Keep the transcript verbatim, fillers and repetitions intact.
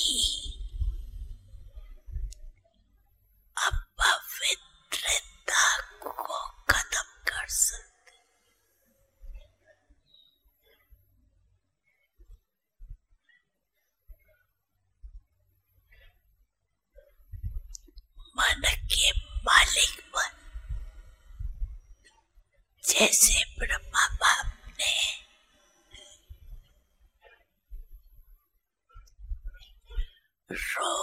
ही अपवित्रता को खत्म कर सकते। मन के मालिक बन, जैसे ब्रह्मा बाप ने रो